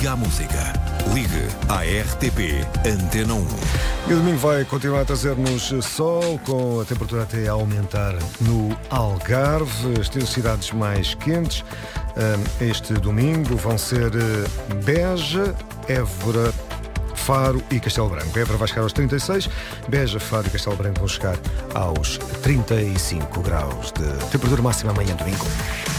Liga à música. Ligue à RTP Antena 1. E o domingo vai continuar a trazer-nos sol, com a temperatura até a aumentar no Algarve. As cidades mais quentes este domingo vão ser Beja, Évora, Faro e Castelo Branco. Évora vai chegar aos 36, Beja, Faro e Castelo Branco vão chegar aos 35 graus de temperatura máxima amanhã domingo.